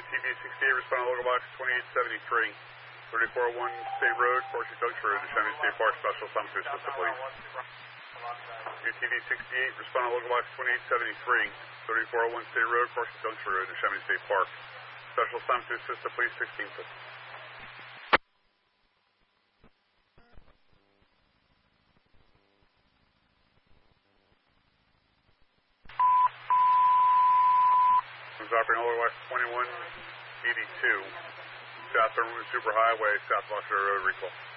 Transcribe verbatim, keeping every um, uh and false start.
T V sixty-eight, respond to local box twenty-eight seventy-three, thirty-four oh one State Road, Forestry Junction Road, Yosemite State Park, Special Summons to assist the police. U T V sixty-eight, respond to local box twenty-eight seventy-three, thirty-four oh one State Road, Forestry Junction Road, Yosemite State Park, Special Summons to assist the police, sixteen fifty. Operating all the way twenty-one eighty-two, South Thurman Superhighway, South Washington Road, recall.